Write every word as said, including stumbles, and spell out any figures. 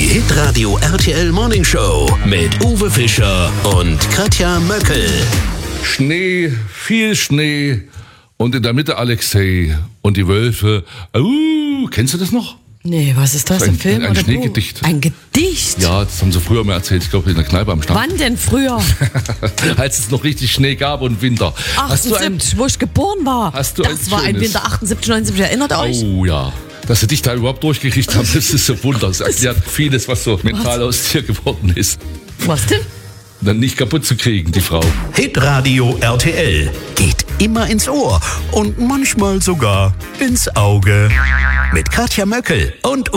Hitradio R T L Morning Show mit Uwe Fischer und Katja Möckel. Schnee, viel Schnee und in der Mitte Alexei und die Wölfe. Uh, kennst du das noch? Nee, was ist das? Das ist Ein, ein- Film ein oder Schneegedicht. Buch? Ein Gedicht? Ja, das haben sie früher mal erzählt, ich glaube in der Kneipe am Stand. Wann denn früher? Als es noch richtig Schnee gab und Winter. Hast du ein, achtundsiebzig, wo ich geboren war. Hast du das ein war ein schönes- Winter achtundsiebzig, neunundsiebzig, erinnert euch? Oh ja, dass sie dich da überhaupt durchgekriegt haben, das ist ein Wunder. Das erklärt vieles, was so mental aus dir geworden ist. Was denn? Dann nicht kaputt zu kriegen, die Frau. Hitradio R T L geht immer ins Ohr und manchmal sogar ins Auge. Mit Katja Möckel und